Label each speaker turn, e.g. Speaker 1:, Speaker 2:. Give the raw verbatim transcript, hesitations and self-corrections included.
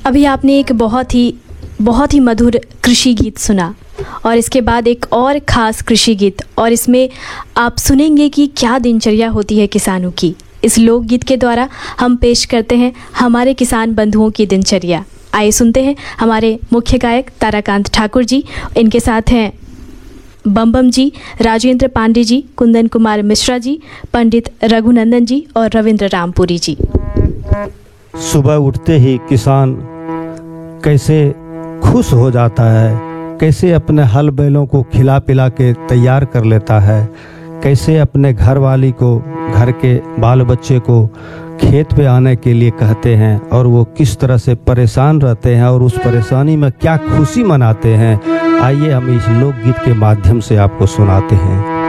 Speaker 1: अभी आपने एक बहुत ही बहुत ही मधुर कृषि गीत सुना और इसके बाद एक और ख़ास कृषि गीत, और इसमें आप सुनेंगे कि क्या दिनचर्या होती है किसानों की। इस लोकगीत के द्वारा हम पेश करते हैं हमारे किसान बंधुओं की दिनचर्या। आइए सुनते हैं हमारे मुख्य गायक ताराकांत ठाकुर जी, इनके साथ हैं बम बम जी, राजेंद्र पांडे जी, कुंदन कुमार मिश्रा जी, पंडित रघुनंदन जी और रविंद्र रामपुरी जी।
Speaker 2: सुबह उठते ही किसान कैसे खुश हो जाता है, कैसे अपने हल बैलों को खिला पिला के तैयार कर लेता है, कैसे अपने घर वाली को, घर के बाल बच्चे को खेत पे आने के लिए कहते हैं और वो किस तरह से परेशान रहते हैं और उस परेशानी में क्या खुशी मनाते हैं। आइए हम इस लोकगीत के माध्यम से आपको सुनाते हैं।